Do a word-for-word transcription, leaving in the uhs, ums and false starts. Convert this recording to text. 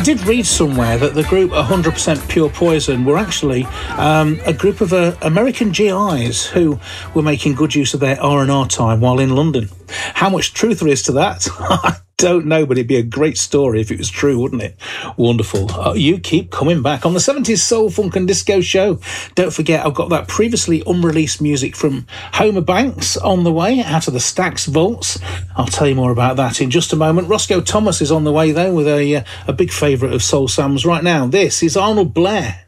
did read somewhere that the group one hundred percent Pure Poison were actually um, a group of uh, American G Is who were making good use of their R and R time while in London. How much truth there is to that, I don't know, but it'd be a great story if it was true, wouldn't it? Wonderful. Uh, you keep coming back on the seventies Soul, Funk and Disco show. Don't forget, I've got that previously unreleased music from Homer Banks on the way, out of the Stax vaults. I'll tell you more about that in just a moment. Roscoe Thomas is on the way, though, with a, uh, a big favourite of Soul Sam's right now. This is Arnold Blair.